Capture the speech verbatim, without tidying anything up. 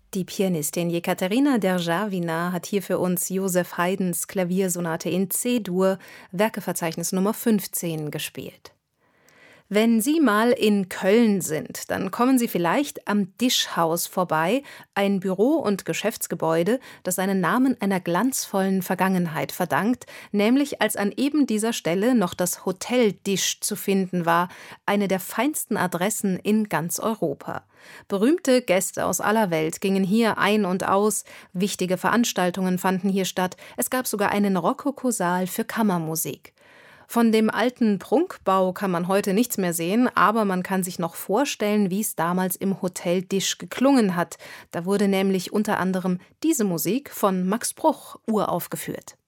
Die Pianistin Jekaterina Derjawina hat hier für uns Joseph Haydns Klaviersonate in C-Dur, Werkeverzeichnis Nummer fünfzehn, gespielt. Wenn Sie mal in Köln sind, dann kommen Sie vielleicht am Dischhaus vorbei, ein Büro- und Geschäftsgebäude, das seinen Namen einer glanzvollen Vergangenheit verdankt, nämlich als an eben dieser Stelle noch das Hotel Disch zu finden war, eine der feinsten Adressen in ganz Europa. Berühmte Gäste aus aller Welt gingen hier ein und aus, wichtige Veranstaltungen fanden hier statt, es gab sogar einen Rokokosaal für Kammermusik. Von dem alten Prunkbau kann man heute nichts mehr sehen, aber man kann sich noch vorstellen, wie es damals im Hotel Disch geklungen hat. Da wurde nämlich unter anderem diese Musik von Max Bruch uraufgeführt.